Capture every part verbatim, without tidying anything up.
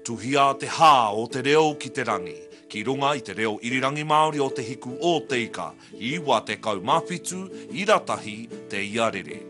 Tuhia te hā o te reo ki te rangi. Ki runga i te reo irirangi Māori o te hiku o te ika. I wā te kau mawhitu, i ratahi te iarere.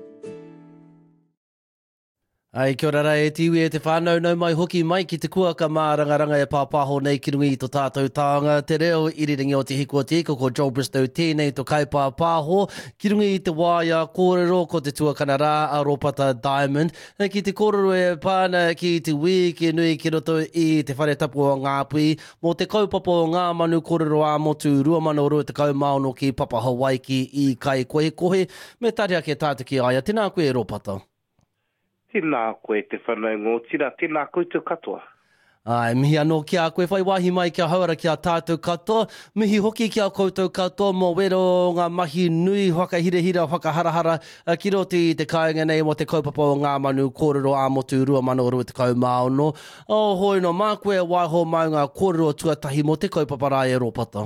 Ai, kia ora rā e tiwi e te whānau nau mai hoki mai ki te kuaka mā rangaranga e pāpāho nei ki rungi i tō tātou tāanga. Te reo irirangi o te hiku o te ika ko Joel Bristow tēnei tō kai pāpāho. Ki rungi i te wāia kōrero ko te tuakana rā a Ropata Diamond. Ki te kōrero e pāna ki te wiki nui ki roto i te whare tapu o Ngāpui. Mō te kaupapa o ngā manu kōrero a motu rua mano rua te kau maono ki Papa Hawaiki i kai kohe kohe. Me tari ake tātu ki aia. Tēnā koe Ropata. Tēnā koe te whanau ngō tira, tēnā koe te katoa. Ai, mihi anō kia koe whai wahi mai kia hauara kia tātou katoa. Mihi hoki kia koutou katoa mō wero ngā mahi nui whakahirehira, whakaharahara ki roti i te kāinga nei mo te kaupapa o ngā manu kōrero a motu rua mano rua te kau maono. O hoi no, mā koe waiho mai ngā kōrero tuatahi mo te kaupapa rā e Ropata.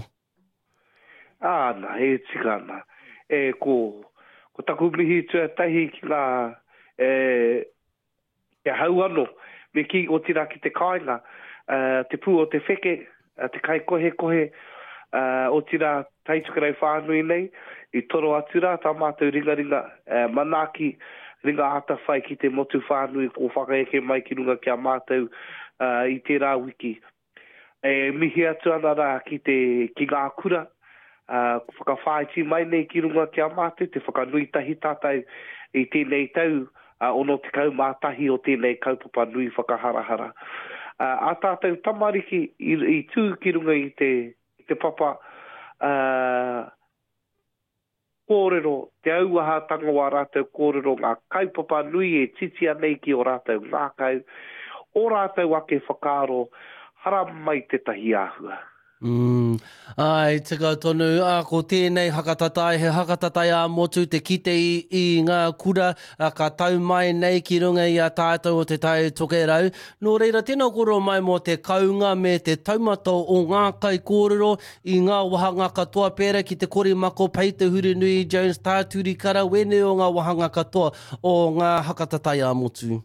Āna, he tikana. E ko, ko taku mihi tuatahi ki ngā... E, Kia hau anō, me ki o tira ki te kāinga, uh, te pū o te wheke, uh, te kai kohe kohe, uh, o tira taitukarau whānui nei, i toro atura, tā mātou ringa ringa, uh, manaki ringa ata whai ki te motu whānui, ko whakaeke mai ki runga kia mātou uh, i tērā wiki. E mihi atu ana rā ki te ki ngā kura, uh, whakawhaiti mai nei ki runga kia mātou, te whakanui tahi tātou i tēnei tau, Uh, ono te kau mātahi o tēnei kaupapa nui whakaharahara. Uh, a tātou tamariki i, i tū ki runga i te, i te papa uh, kōrero, te auaha tanga wā rātou kōrero, ngā kaupapa nui e titia nei ki o rātou ngā kau, o rātou ake whakaaro, hara mai te tahi āhua. Mm. Ai, te tonu, a ko tēnei hakatatai, he hakatatai a motu te kite i, i ngā kura, a ka tau mai nei ki runga i a tātou o te tai tokerau. Nō reira, tēnā koro mai mo te kaunga me te taumata o ngā kai kōrero i ngā wahanga katoa pēra ki te korimako Peita Hurunui Jones tāturi kara, wene o ngā wahanga katoa o ngā hakatatai a motu.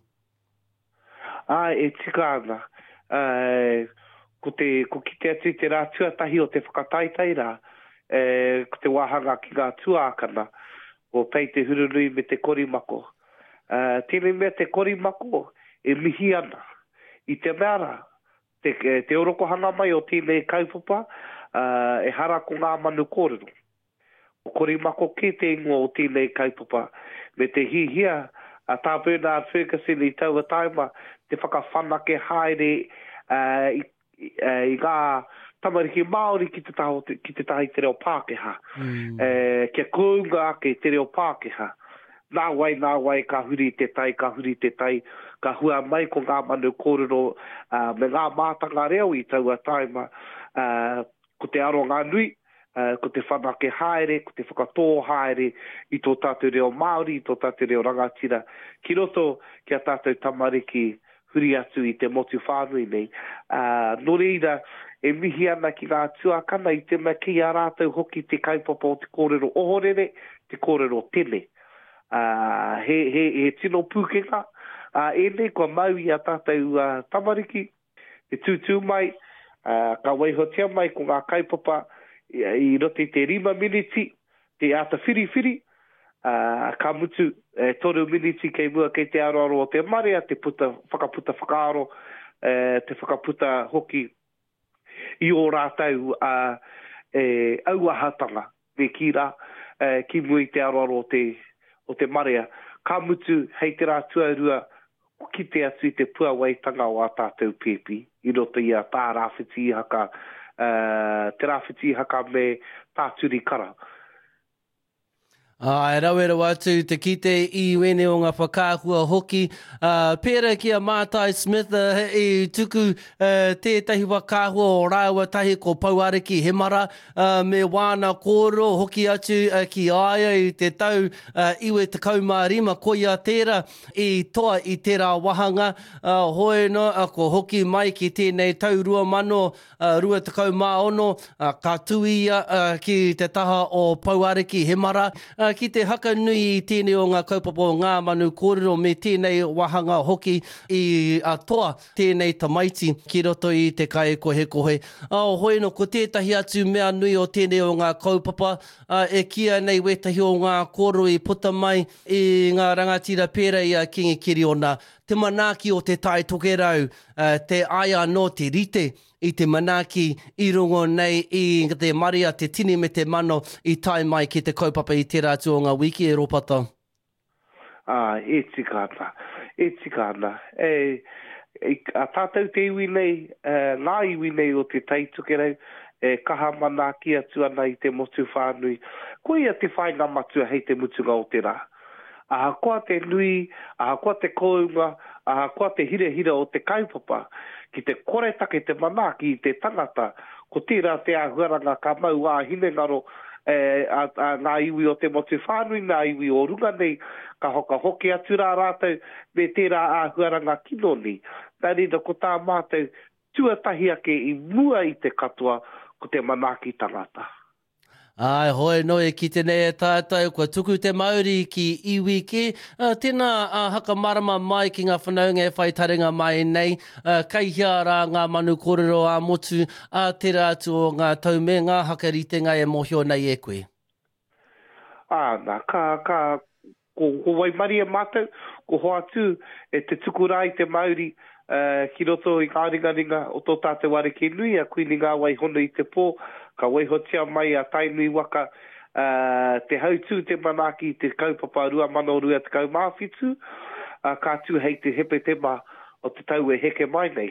Ai, e tika ana. Ai... Ko te ko ki te atu te rā tuatahi o te whakataitai rā, e, ko te wahanga ki ngā tuākana o Peita Hurunui me te korimako. E, tēnei mea te korimako e mihi ana i te meara, te, te orokohanga mai o tēnei kaupapa, e, e hara ko ngā manu kōrero. O korimako ke te ingoa o tēnei kaupapa me te hihia, a tā Bernard Ferguson i taua taima, te whakawhanake haere uh, i Uh, i ngā tamariki Māori ki te, taho, ki te tahi te reo Pākehā. Mm. Uh, kia kounga ake te reo Pākehā. Nā wai, nā wai, ka huri te tai, ka huri te tai, ka hua mai ko ngā manu kōrero uh, me ngā mātanga reo i taua taima. Uh, ko te aro ngā nui, uh, ko te whanake haere, ko te whakatō haere i tō tātou reo Māori, i tō tātou reo rangatira. Ki roto kia tātou tamariki huri atu i te motu whānui nei. Uh, no reira, e mihi ana ki ngā tuakana i te maki a rātou hoki te kaupapa o te kōrero ohorere, te kōrero tene. Uh, he, he, he tino pūkenga. Uh, e nei kua mau i a tātou uh, tamariki, te tūtū mai, uh, ka waihotia mai ko ngā kaupapa i, i roti te rima miniti, te ata whiri whiri, Uh, ka mutu e toru miniti kei mua kei te aroaro o te marea, te puta, whakaputa whakaaro, uh, te whakaputa hoki i o rātau uh, e, auahatanga me ki rā, uh, ki mua i te aroaro o te, o te marea. Ka mutu hei te rā tuarua ki te atu i te puawaitanga o a tātou pepi, i roto i a tā rāwhiti haka, uh, te rāwhiti haka me tāturi kara. Ai, rauera watu, te kite i wene o ngā whakāhua hoki. Uh, pēra kia Mātai Smith uh, i tuku uh, tētahi whakāhua o rāua tahi ko Pauariki Hemara uh, me wāna kōro hoki atu uh, ki aia i te tau uh, iwe te kaumārima koia tērā i toa i tērā wahanga. Uh, hoi no, uh, ko hoki mai ki tēnei tau rua mano, uh, rua te kaumāono, uh, ka tuia uh, ki te taha o Pauariki Hemara. Uh, ki te haka nui i tēnei o ngā kaupapa o ngā manu kōrero me tēnei wahanga hoki i a toa tēnei tamaiti ki roto i te kai kohe kohe. Uh, hoi no, ko tētahi atu mea nui o tēnei o ngā kaupapa uh, e kia nei wetahi o ngā kōrero i puta mai i ngā rangatira pēra i a kingi kiri ona. Te manaaki o te tai tokerau, uh, te aia no te rite, i te manaaki i rungo nei i te maria, te tini me te mano i tai mai ki te kaupapa i te rātu o ngā wiki e ropata. Ah, e tikana, e tikana. E, e, a tātou te iwi nei, uh, ngā iwi nei o te taitukerau, e kaha manaaki atu ana i te motu whānui. Ko ia te whainga matua hei te mutunga o te rā. Aha koa te nui, aha koa te kounga, aha koa te hirehira o te kaupapa, ki te koretake te manaaki i te tangata, ko tērā te ahuaranga ka mau a hine ngaro e, a, a, ngā iwi o te motu whānui, ngā iwi o runga nei, ka hoka hoki atu rā rātou, me tērā ahuaranga kino ni. Nā rina ko tā mātou, tuatahi ake i mua i te katoa, ko te manaaki tangata. Ai, hoi noe ki tenei e tātou, kua tuku te mauri ki iwi ki. Uh, tēnā uh, haka marama mai ki ngā whanaunga e whaitaringa mai nei. Uh, kai hia rā ngā manu kōrero a motu a te rātu o ngā taume, ngā hakaritenga e mohio nei e koe. Āna, ka, ka, ko, ko waimari e mātou, ko hoatu e te tuku rā i te mauri, uh, ki roto i ngā ringa ringa o tō tātou ware ki nui, a kuini ngā wai hono i te pō, ka waihotia mai a tainui waka uh, te hautu te manaaki te kaupapa rua mano rua te kaumāwhitu, uh, ka tū hei te hepe te ma o te tau e heke mai nei.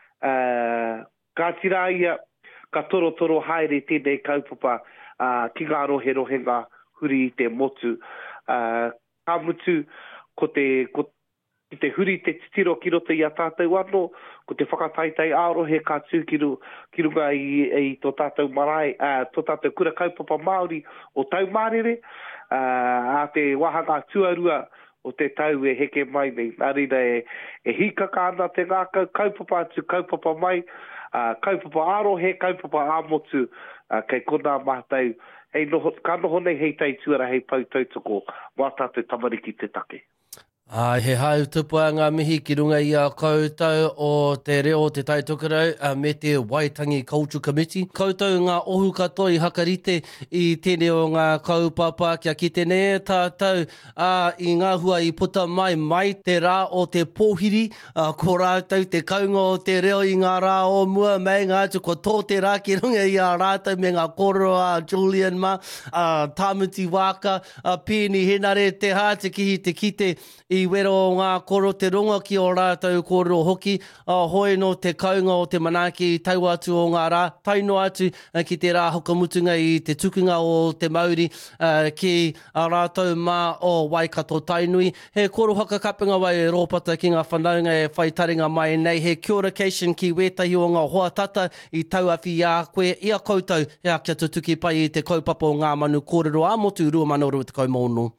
Uh, ka tira ia ka toro toro haere tēnei kaupapa uh, ki ngā rohe rohe ngā huri i te motu. Uh, ka mutu ko te, ko ki te huri te titiro ki roto i a tātou anō, ko te whakataitai ārohe ka tū ki, ru, ki runga i, i tō tātou marae, uh, tō tātou kura kaupapa Māori o tau mārere, uh, a te wahanga tuarua o te tau e heke mai nei. Nā rina e, e hikaka ana te ngā kaupapa atu, kaupapa mai, uh, kaupapa ārohe, kaupapa āmotu, uh, kei kona mātou, hei noho, ka noho nei hei tei tuara hei pau tautoko, wā tātou tamariki te take. Ai, he hau tupua ngā mihi ki runga i a koutou o te reo te taitokerau uh, me te Waitangi Culture Committee. Koutou ngā ohu katoa i hakarite i tēnei o ngā kaupapa kia ki tēnei tātou uh, i ngā hua i puta mai mai te rā o te pōhiri, uh, ko rātou te kaunga o te reo i ngā rā o mua mei ngā tu ko tō te rā ki runga i a rātou me ngā kōrero a Julian ma, uh, Tāmuti Waka, uh, Pēni Henare te hā te kihi te kite i wero o ngā koro te runga ki o rātou kōrero hoki, uh, hoi no te kaunga o te manaaki tau atu o ngā rā, taino atu uh, ki te rā hokamutunga i te tukunga o te Māori uh, ki a rātou mā o Waikato Tainui. He koro hakakapinga wai e rōpata ki ngā whanaunga e whaitaringa mai nei, he kia ora kation ki wetahi o ngā hoatata i tauawhi a koe, ia koutou, ia kia tutuki pai i te kaupapa o ngā manu kōrero a motu rua mano rua te kaumono.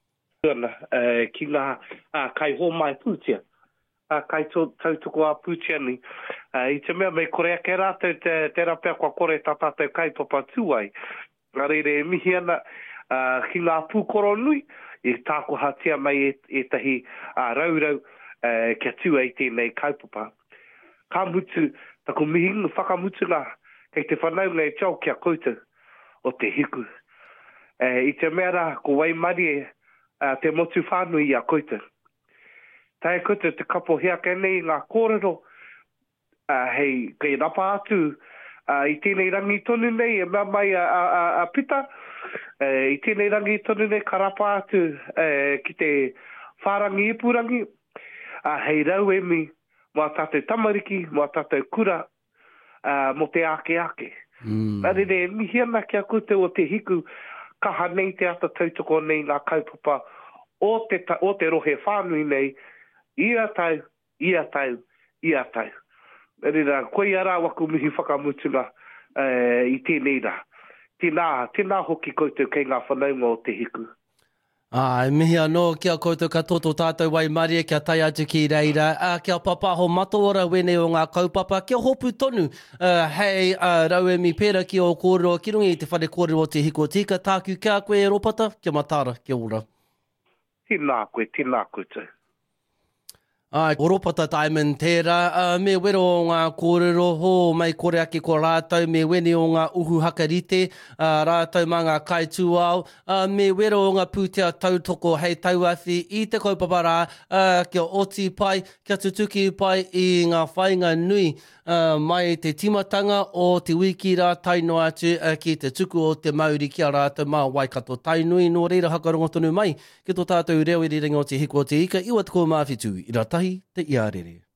Uh, ki ngā uh, kai hō mai pūtia, uh, kai tautoko a pūtia ni. Uh, I te mea mei korea ke rātou te, te rapea kua kore tā tātou kaipapa tūai. Ngā reire e mihi ana uh, ki ngā pūkoro nui, i tāko hatia mai e, e tahi uh, raurau uh, kia tua i tēnei kaipapa. Ka mutu, tako mihi ngu whakamutu ngā, kei te whanaunga e tau kia koutou o te hiku. Uh, I te mea rā, ko waimari e, Uh, te motu whānui i a koita. Tai koita te kapo hea nei ngā kōrero, uh, hei kei rapa atu, uh, i tēnei rangi tonu nei, e mea mai a, a, a pita, uh, i tēnei rangi tonu nei ka rapa atu, uh, ki te whārangi ipurangi, uh, hei rau e mi, mua tātou tamariki, mua tātou kura, uh, mo te ake ake. Mm. Nā re mihi ana kia koutou o te hiku, kaha nei te ata tautoko nei ngā kaupapa o te, ta, o te rohe whānui nei, ia tau, ia tau, ia tau. Rira, koe ara waku mihi whakamutunga uh, i tēnei rā. Tēnā, tēnā hoki koutou kei ngā whanaunga o te hiku. Ai, mihi anō, kia koutou katoto tātou wai maria, kia tai atu ki reira, uh, kia papaho mataora wene o ngā kaupapa, kia hopu tonu, uh, hei uh, rauemi pēra ki o kōrero, ki rungi i te whare kōrero o te hiko tika, tāku kia koe e ropata, kia matara, kia ora. Tīnā koe, tīnā koe tau. Ai, o ropata Diamond tērā, uh, me wero o ngā kōrero, ho mai kore ake ko rātou, me wene o ngā uhu hakarite, uh, rātou mā ngā kaitūao, uh, me wero o ngā pūtea tautoko hei tauathi i te kaupapa rā, uh, kia oti pai, kia tutuki pai i ngā whainga nui, uh, mai te timatanga o te wiki rā taino atu uh, ki te tuku o te Māori kia rātou mā Waikato tainui, no reira hakarongo tonu mai, ki tō tātou reo i riringa o te hiko o te ika, iwa te ko mawhitu, i rā tahi te iarere.